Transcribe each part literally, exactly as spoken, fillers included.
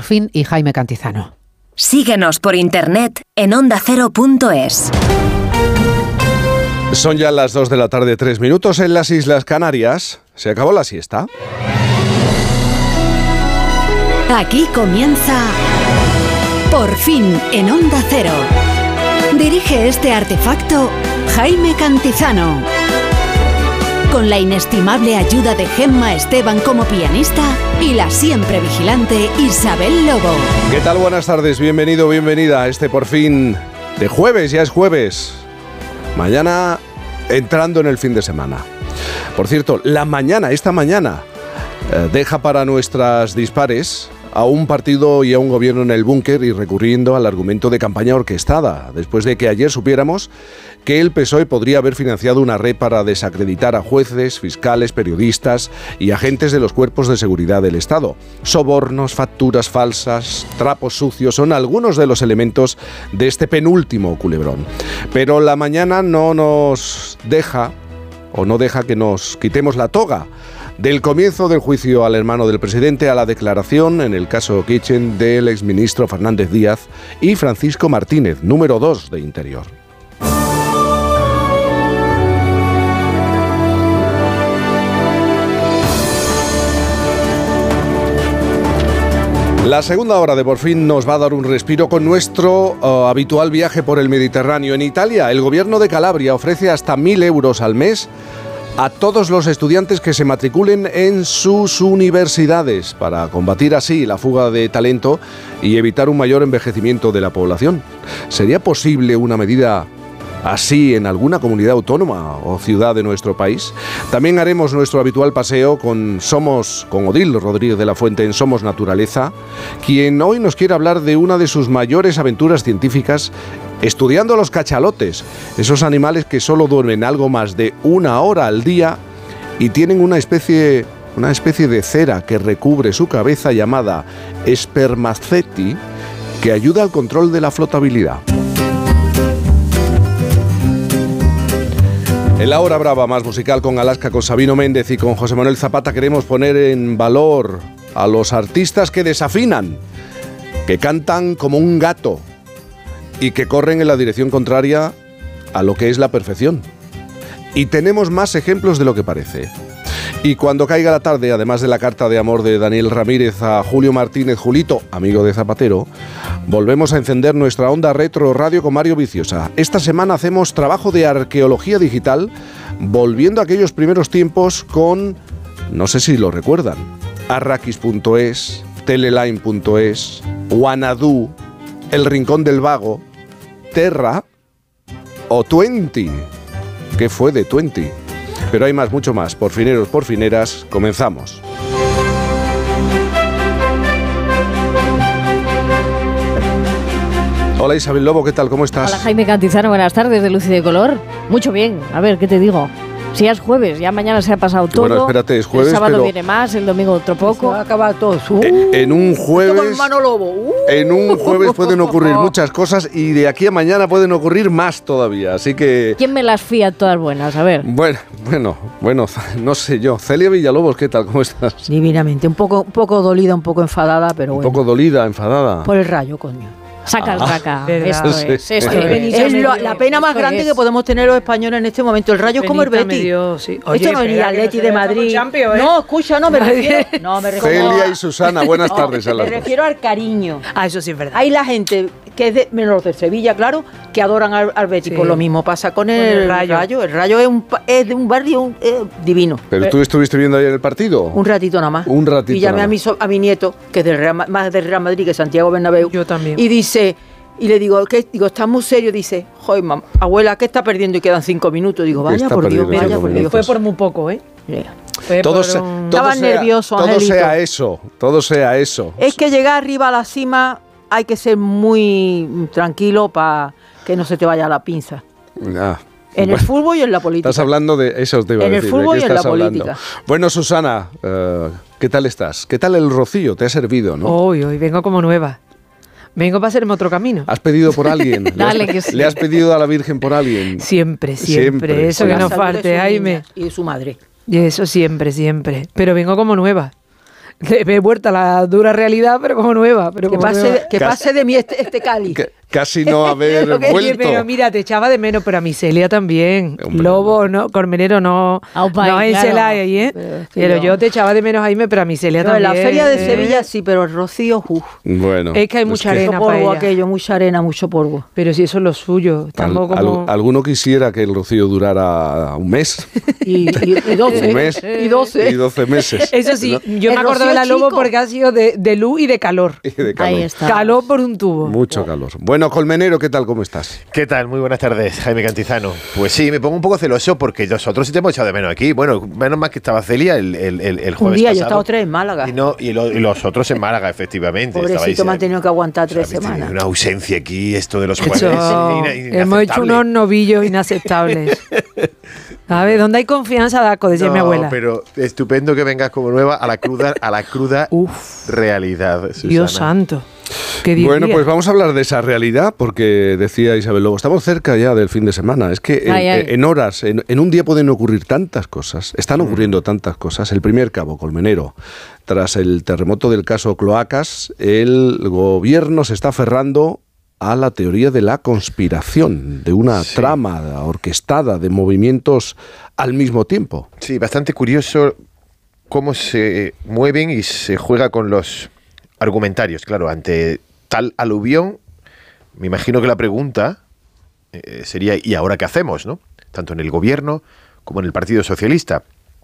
Fin y Jaime Cantizano. Síguenos por internet en onda cero punto es. Son ya las dos de la tarde, tres minutos en las Islas Canarias. Se acabó la siesta. Aquí comienza Por Fin en Onda Cero. Dirige este artefacto Jaime Cantizano. Con la inestimable ayuda de Gemma Esteban como pianista y la siempre vigilante Isabel Lobo. ¿Qué tal? Buenas tardes, bienvenido, bienvenida a este Por Fin de jueves, ya es jueves. Mañana entrando en el fin de semana. Por cierto, la mañana, esta mañana, eh, deja para nuestras dispares a un partido y a un gobierno en el búnker y recurriendo al argumento de campaña orquestada, después de que ayer supiéramos que el P S O E podría haber financiado una red para desacreditar a jueces, fiscales, periodistas y agentes de los cuerpos de seguridad del Estado. Sobornos, facturas falsas, trapos sucios son algunos de los elementos de este penúltimo culebrón. Pero la mañana no nos deja, o no deja que nos quitemos la toga. Del comienzo del juicio al hermano del presidente a la declaración en el caso Kitchen del exministro Fernández Díaz y Francisco Martínez, número dos de Interior. La segunda hora de Por Fin nos va a dar un respiro con nuestro uh, habitual viaje por el Mediterráneo. En Italia, el gobierno de Calabria ofrece hasta mil euros al mes a todos los estudiantes que se matriculen en sus universidades para combatir así la fuga de talento y evitar un mayor envejecimiento de la población. ¿Sería posible una medida así en alguna comunidad autónoma o ciudad de nuestro país? También haremos nuestro habitual paseo con Somos, con Odil Rodríguez de la Fuente en Somos Naturaleza, quien hoy nos quiere hablar de una de sus mayores aventuras científicas estudiando los cachalotes, esos animales que solo duermen algo más de una hora al día y tienen una especie, una especie de cera que recubre su cabeza llamada espermaceti, que ayuda al control de la flotabilidad. En la hora brava más musical con Alaska, con Sabino Méndez y con José Manuel Zapata queremos poner en valor a los artistas que desafinan, que cantan como un gato y que corren en la dirección contraria a lo que es la perfección. Y tenemos más ejemplos de lo que parece. Y cuando caiga la tarde, además de la carta de amor de Daniel Ramírez a Julio Martínez, Julito, amigo de Zapatero, volvemos a encender nuestra onda retro radio con Mario Viciosa. Esta semana hacemos trabajo de arqueología digital, volviendo a aquellos primeros tiempos con, no sé si lo recuerdan, arrakis punto es, teleline punto es, Wanadu, El Rincón del Vago, Terra o Twenty. ¿Qué fue de Twenty? Pero hay más, mucho más. Por fineros, por fineras, comenzamos. Hola Isabel Lobo, ¿qué tal? ¿Cómo estás? Hola Jaime Cantizano, buenas tardes de Luz y de Color. Mucho bien, a ver, ¿qué te digo? Si ya es jueves, ya mañana se ha pasado todo. Bueno, espérate, es jueves, el sábado pero viene más, el domingo otro poco. Se va a acabar todo. Uh, en, en un jueves, Lobo. Uh. en un jueves pueden ocurrir muchas cosas y de aquí a mañana pueden ocurrir más todavía, así que... ¿Quién me las fía todas buenas? A ver. Bueno, bueno, bueno, no sé yo. Celia Villalobos, ¿qué tal? ¿Cómo estás? Divinamente, un poco, un poco dolida, un poco enfadada, pero Un bueno. poco dolida, enfadada. Por el rayo, coño. Saca el raca. ¿verdad? Esto Sí. es, esto Oye, es. es lo- la pena más Esto grande es. que podemos tener los españoles en este momento. El rayo es como el Penita me Betis. dio, sí. Esto Oye, no es ni el espera, que Atleti no de se Madrid. somos champions, ¿eh? No, escucha, no me refiero. No, me refiero. Celia y Susana, buenas tardes a Me las dos. refiero al cariño. Ah, eso sí es verdad. Hay la gente que es de, menos los de Sevilla, claro, que adoran al, al Betis. Sí. Pues lo mismo pasa con el, Con el rayo. Rayo. El Rayo es, un, pa- es de un barrio un- eh, divino. ¿Pero tú estuviste viendo ayer el partido? Un ratito nada más. Un ratito Y llamé nada a mi, so- a mi nieto, que es del Real, Ma- más del Real Madrid que Santiago Bernabéu. Yo también. Y dice, y le digo, ¿qué? Digo, ¿estás muy serio? Dice, joder, mamá, abuela, ¿qué está perdiendo? Y quedan cinco minutos. Digo, vaya Está por Dios, perdiendo vaya cinco por Dios. minutos. Fue por muy poco, ¿eh? Mira. Fue Todo, por se- un- todo Estabas sea, nervioso, todo Angelito. sea eso, todo sea eso. Es que llegar arriba a la cima hay que ser muy tranquilo para que no se te vaya la pinza. Ah, En el bueno, fútbol y en la política. estás hablando de eso, te iba a En el decir, ¿de fútbol qué y en la estás hablando? política. Bueno, Susana, eh, ¿qué tal estás? ¿Qué tal el rocío? ¿Te ha servido, no? Hoy, hoy vengo como nueva. Vengo para hacerme otro camino. ¿Has pedido por alguien? ¿Le has- Dale que sí. ¿Le has pedido a la Virgen por alguien? Siempre, siempre. Siempre. Eso Por que la no salud de falte, su Jaime. niña y de su madre. Y eso siempre, siempre. Pero vengo como nueva. Le he vuelto a la dura realidad, pero como nueva. Pero Que como pase, nueva. de- que pase de mí este, este cáliz. Que- casi no haber Lo que- vuelto. Pero mira, te echaba de menos, pero a mi Celia también. Hombre, Lobo, no, Colmenero no. Aupa, no en claro. Celaya ahí, ¿eh? Pero es que Pero yo- yo te echaba de menos ahí, pero a mi Celia No, en también. la feria de ¿eh? Sevilla sí, pero el Rocío, uff. Bueno. Es que hay pues mucha que- arena Mucho para polvo ella. aquello, mucha arena, mucho polvo. Pero si eso es lo suyo. al- Estamos al- como... alguno quisiera que el rocío durara un mes. Y, y, y doce. Un mes. Y doce. Y doce meses. Eso sí, ¿no? yo El me acuerdo Rocío de la Lobo chico. porque ha sido de, de luz y de calor. Y de calor. Ahí está. Calor por un tubo. Mucho calor. Bueno, Colmenero, ¿qué tal? ¿Cómo estás? ¿Qué tal? Muy buenas tardes, Jaime Cantizano. Pues sí, me pongo un poco celoso porque nosotros sí te hemos echado de menos aquí. Bueno, menos mal que estaba Celia el, el, el, el Un jueves día, yo he pasado. estado tres en Málaga. Y, no, y, lo- y los otros en Málaga, efectivamente. Pobrecito, Estabais, me han eh, tenido que aguantar o sea, tres habéis tenido semanas. Una ausencia aquí, esto de los jueves. Hecho- ina- hemos hecho inaceptable. unos novillos inaceptables. A ver, ¿dónde hay confianza, Daco? Decía No, mi abuela. pero estupendo que vengas como nueva a la cruda, a la cruda Uf, realidad, Susana. Dios santo. ¿Qué diría? Bueno, pues vamos a hablar de esa realidad, porque decía Isabel Lobo, estamos cerca ya del fin de semana. Es que en, Ay, ay. en horas, en, en un día pueden ocurrir tantas cosas, están ocurriendo tantas cosas. El primer cabo, Colmenero, tras el terremoto del caso Cloacas, el gobierno se está aferrando a la teoría de la conspiración, de una Sí. trama orquestada de movimientos al mismo tiempo. Sí, bastante curioso cómo se mueven y se juega con los argumentarios. Claro, ante tal aluvión, me imagino que la pregunta eh, sería ¿y ahora qué hacemos? ¿No? Tanto en el gobierno como en el Partido Socialista.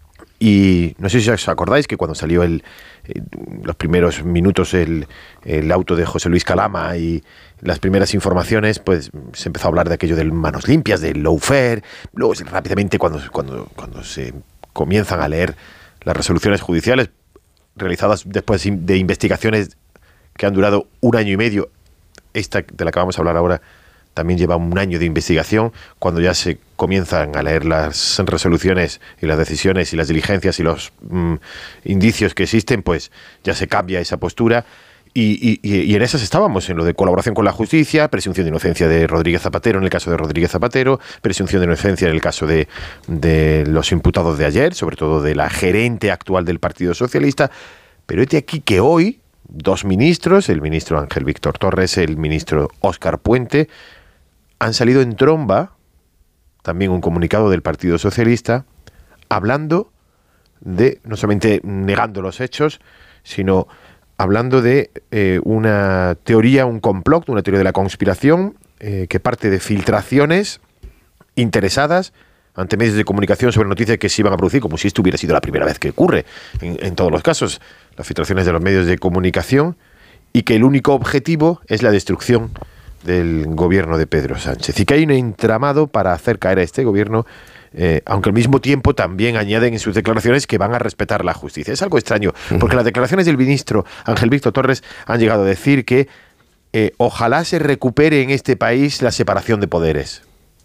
Y no sé si os acordáis que cuando salió el, eh, los primeros minutos el, el auto de José Luis Calama y las primeras informaciones, pues se empezó a hablar de aquello de manos limpias, del lawfare. Luego rápidamente cuando, cuando, cuando se comienzan a leer las resoluciones judiciales realizadas después de investigaciones que han durado un año y medio, esta de la que vamos a hablar ahora también lleva un año de investigación. Cuando ya se comienzan a leer las resoluciones y las decisiones y las diligencias y los mm, indicios que existen, pues ya se cambia esa postura. Y, y, y en esas estábamos, en lo de colaboración con la justicia, presunción de inocencia de Rodríguez Zapatero en el caso de Rodríguez Zapatero, presunción de inocencia en el caso de, de los imputados de ayer, sobre todo de la gerente actual del Partido Socialista. Pero este aquí que hoy, dos ministros, el ministro Ángel Víctor Torres, el ministro Óscar Puente, han salido en tromba, también un comunicado del Partido Socialista, hablando de, no solamente negando los hechos, sino hablando de eh, una teoría, un complot, una teoría de la conspiración eh, que parte de filtraciones interesadas ante medios de comunicación sobre noticias que se iban a producir, como si esto hubiera sido la primera vez que ocurre en, en todos los casos, las filtraciones de los medios de comunicación, y que el único objetivo es la destrucción del gobierno de Pedro Sánchez. Y que hay un entramado para hacer caer a este gobierno, eh, aunque al mismo tiempo también añaden en sus declaraciones que van a respetar la justicia. Es algo extraño, porque las declaraciones del ministro Ángel Víctor Torres han llegado a decir que eh, ojalá se recupere en este país la separación de poderes.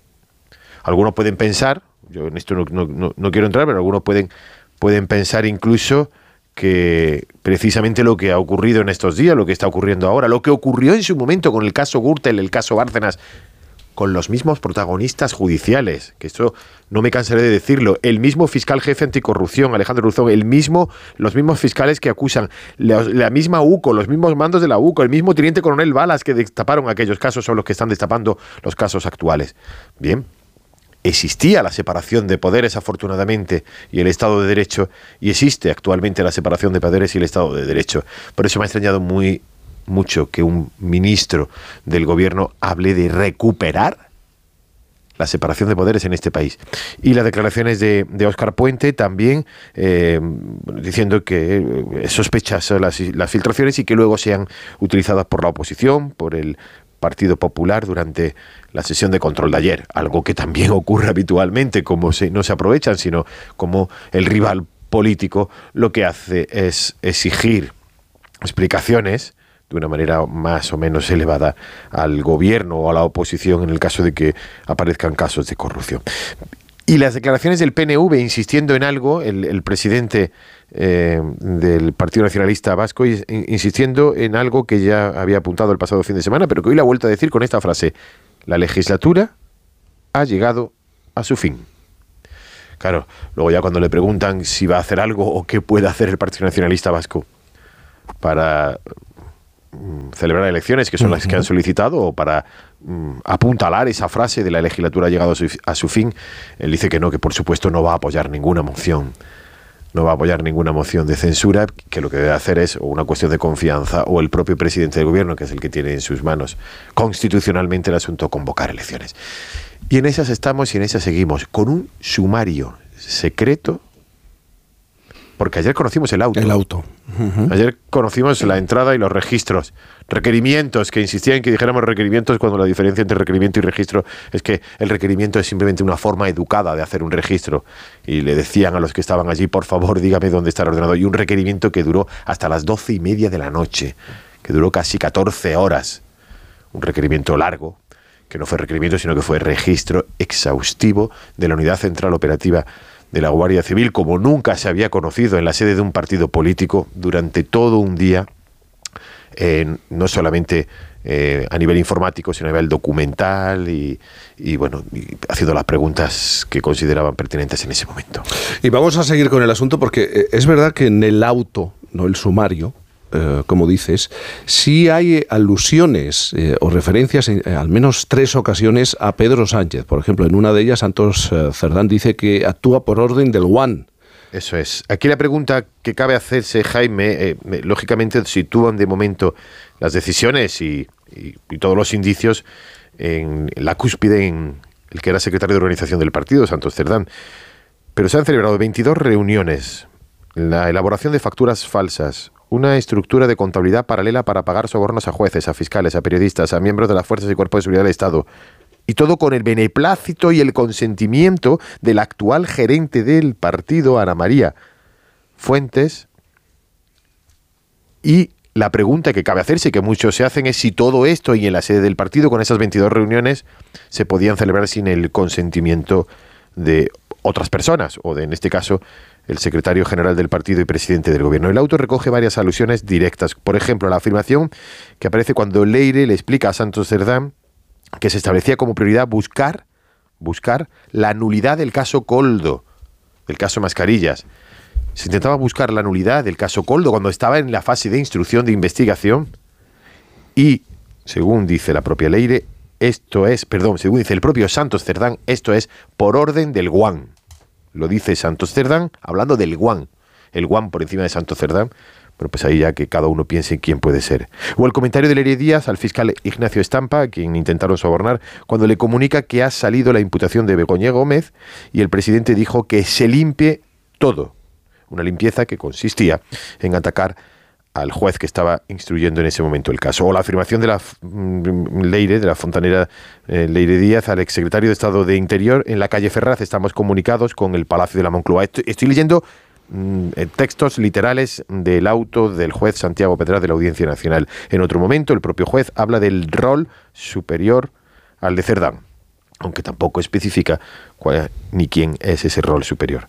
Algunos pueden pensar, yo en esto no, no, no, no quiero entrar, pero algunos pueden, pueden pensar incluso que precisamente lo que ha ocurrido en estos días, lo que está ocurriendo ahora, lo que ocurrió en su momento con el caso Gürtel, el caso Bárcenas, con los mismos protagonistas judiciales, que esto no me cansaré de decirlo, el mismo fiscal jefe anticorrupción, Alejandro Luzón, el mismo, los mismos fiscales que acusan, la, la misma U C O, los mismos mandos de la U C O, el mismo teniente coronel Balas que destaparon aquellos casos son los que están destapando los casos actuales. Bien, existía la separación de poderes, afortunadamente, y el Estado de Derecho, y existe actualmente la separación de poderes y el Estado de Derecho. Por eso me ha extrañado muy mucho que un ministro del gobierno hable de recuperar la separación de poderes en este país. Y las declaraciones de, de Óscar Puente también eh, diciendo que es sospechosa las, las filtraciones y que luego sean utilizadas por la oposición, por el Partido Popular durante la sesión de control de ayer, algo que también ocurre habitualmente, como se, no se aprovechan, sino como el rival político lo que hace es exigir explicaciones de una manera más o menos elevada al gobierno o a la oposición en el caso de que aparezcan casos de corrupción. Y las declaraciones del P N V insistiendo en algo, el, el presidente eh, del Partido Nacionalista Vasco insistiendo en algo que ya había apuntado el pasado fin de semana, pero que hoy la ha vuelto a decir con esta frase: la legislatura ha llegado a su fin. Claro, luego ya cuando le preguntan si va a hacer algo o qué puede hacer el Partido Nacionalista Vasco, para mm, celebrar elecciones, que son las que han solicitado, o para mm, apuntalar esa frase de la legislatura ha llegado a su, a su fin. Él dice que no, que por supuesto no va a apoyar ninguna moción. No va a apoyar ninguna moción de censura, que lo que debe hacer es o una cuestión de confianza o el propio presidente del gobierno, que es el que tiene en sus manos constitucionalmente el asunto, convocar elecciones. Y en esas estamos y en esas seguimos, con un sumario secreto, porque ayer conocimos el auto. El auto. Uh-huh. Ayer conocimos la entrada y los registros. Requerimientos, que insistían en que dijéramos requerimientos cuando la diferencia entre requerimiento y registro es que el requerimiento es simplemente una forma educada de hacer un registro. Y le decían a los que estaban allí, por favor, dígame dónde está el ordenador. Y un requerimiento que duró hasta las doce y media de la noche, que duró casi catorce horas. Un requerimiento largo, que no fue requerimiento, sino que fue registro exhaustivo de la Unidad Central Operativa de la Guardia Civil, como nunca se había conocido en la sede de un partido político durante todo un día, eh, no solamente eh, a nivel informático, sino a nivel documental y, y bueno, y haciendo las preguntas que consideraban pertinentes en ese momento. Y vamos a seguir con el asunto porque es verdad que en el auto, no el sumario, Uh, como dices, sí hay alusiones eh, o referencias en eh, al menos tres ocasiones a Pedro Sánchez. Por ejemplo, en una de ellas Santos eh, Cerdán dice que actúa por orden del Guan. Eso es. Aquí la pregunta que cabe hacerse, Jaime, eh, lógicamente sitúan de momento las decisiones y, y, y todos los indicios en la cúspide, en el que era secretario de organización del partido, Santos Cerdán. Pero se han celebrado veintidós reuniones, la elaboración de facturas falsas, una estructura de contabilidad paralela para pagar sobornos a jueces, a fiscales, a periodistas, a miembros de las fuerzas y cuerpos de seguridad del Estado. Y todo con el beneplácito y el consentimiento del actual gerente del partido, Ana María Fuentes. Y la pregunta que cabe hacerse, que muchos se hacen, es si todo esto y en la sede del partido, con esas veintidós reuniones, se podían celebrar sin el consentimiento de otras personas, o de, en este caso, el secretario general del partido y presidente del gobierno. El auto recoge varias alusiones directas. Por ejemplo, la afirmación que aparece cuando Leire le explica a Santos Cerdán que se establecía como prioridad buscar, buscar la nulidad del caso Koldo, del caso Mascarillas. Se intentaba buscar la nulidad del caso Koldo cuando estaba en la fase de instrucción de investigación y, según dice la propia Leire, esto es, perdón, según dice el propio Santos Cerdán, esto es por orden del Guan. Lo dice Santos Cerdán hablando del Guan. El Guan por encima de Santos Cerdán. Bueno, pues ahí ya que cada uno piense en quién puede ser. O el comentario de Leire Díaz al fiscal Ignacio Estampa, a quien intentaron sobornar, cuando le comunica que ha salido la imputación de Begoña Gómez y el presidente dijo que se limpie todo. Una limpieza que consistía en atacar al juez que estaba instruyendo en ese momento el caso. O la afirmación de la Leire, de la fontanera eh, Leire Díaz, al exsecretario de Estado de Interior, en la calle Ferraz estamos comunicados con el Palacio de la Moncloa. Estoy, estoy leyendo mm, textos literales del auto del juez Santiago Pedraz de la Audiencia Nacional. En otro momento, el propio juez habla del rol superior al de Cerdán, aunque tampoco especifica cuál, ni quién es ese rol superior.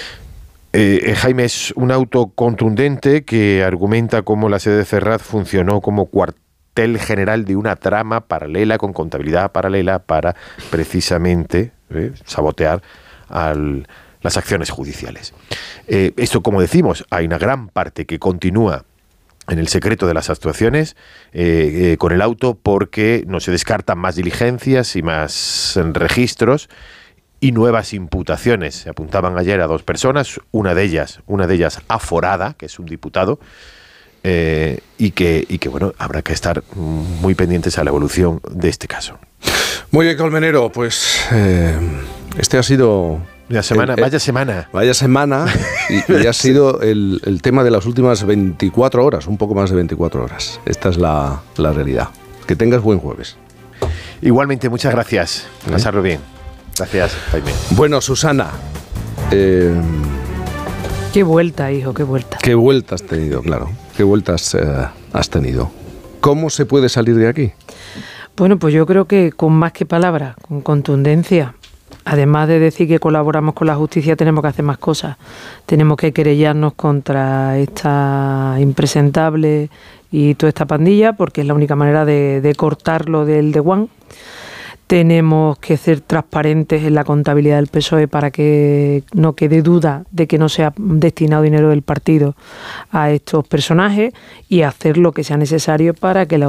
Eh, Jaime, es un auto contundente que argumenta cómo la sede de Ferraz funcionó como cuartel general de una trama paralela, con contabilidad paralela, para precisamente eh, sabotear al, las acciones judiciales. Eh, esto, como decimos, hay una gran parte que continúa en el secreto de las actuaciones eh, eh, con el auto, porque no se descartan más diligencias y más registros y nuevas imputaciones. Se apuntaban ayer a dos personas, una de ellas, una de ellas aforada, que es un diputado, eh, y que, y que bueno, habrá que estar muy pendientes a la evolución de este caso. Muy bien, Colmenero, pues eh, este ha sido... La semana, el, el, vaya semana. Vaya semana, y, y ha sido el, el tema de las últimas veinticuatro horas, un poco más de veinticuatro horas. Esta es la, la realidad. Que tengas buen jueves. Igualmente, muchas gracias. ¿Eh? Pasarlo bien. Gracias, Jaime. Bueno, Susana. Eh, qué vuelta, hijo, qué vuelta. Qué vuelta has tenido, claro. Qué vueltas eh, has tenido. ¿Cómo se puede salir de aquí? Bueno, pues yo creo que con más que palabras, con contundencia. Además de decir que colaboramos con la justicia, tenemos que hacer más cosas. Tenemos que querellarnos contra esta impresentable y toda esta pandilla, porque es la única manera de, de cortarlo del de Guan. Tenemos que ser transparentes en la contabilidad del P S O E para que no quede duda de que no se ha destinado dinero del partido a estos personajes y hacer lo que sea necesario para que la